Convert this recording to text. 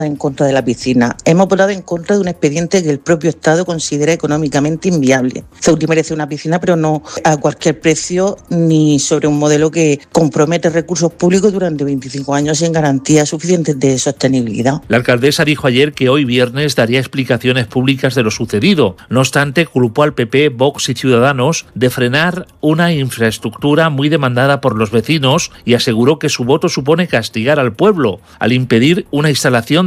en contra de la piscina. Hemos votado en contra de un expediente que el propio Estado considera económicamente inviable. Ceuta merece una piscina, pero no a cualquier precio ni sobre un modelo que compromete recursos públicos durante 25 años sin garantías suficientes de sostenibilidad. La alcaldesa dijo ayer que hoy viernes daría explicaciones públicas de lo sucedido. No obstante, culpó al PP, Vox y Ciudadanos de frenar una infraestructura muy demandada por los vecinos y aseguró que su voto supone castigar al pueblo al impedir una instalación